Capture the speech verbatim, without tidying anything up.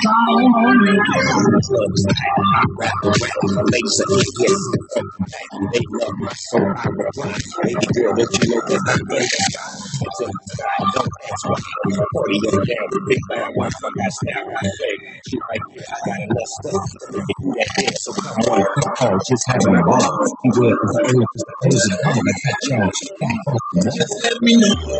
Love is tight. I rap and rap my mates and yes, they love my soul. I reply, baby girl, don't you know that I'm in the sky? It's in the sky, don't ask why. Party on down, the big bad wife, I got style, I say. She like, yeah, I got enough stuff to get you that dance, so come on, come on, just having a ball. Beware of the illness, the poison, I'm gonna catch y'all. Just let me know.